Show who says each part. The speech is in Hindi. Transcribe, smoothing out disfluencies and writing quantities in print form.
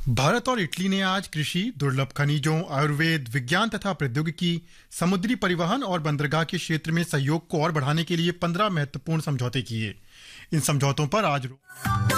Speaker 1: भारत और इटली ने आज कृषि, दुर्लभ खनिजों, आयुर्वेद, विज्ञान तथा प्रौद्योगिकी, समुद्री परिवहन और बंदरगाह के क्षेत्र में सहयोग को और बढ़ाने के लिए 15 महत्वपूर्ण समझौते किए। इन समझौतों पर आज